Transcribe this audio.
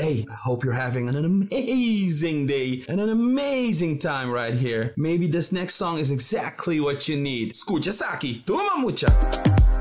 Hey, I hope you're having an amazing day and an amazing time right here. Maybe this next song is exactly what you need. Escucha Saki, toma mucha.